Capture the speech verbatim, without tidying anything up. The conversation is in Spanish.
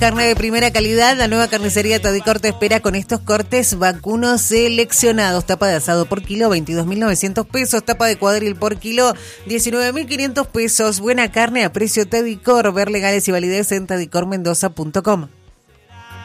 Carne de primera calidad, la nueva carnicería Tadicor te espera con estos cortes vacunos seleccionados. Tapa de asado por kilo, veintidós mil novecientos pesos. Tapa de cuadril por kilo, diecinueve mil quinientos pesos. Buena carne a precio Tadicor. Ver legales y validez en tadicor mendoza punto com.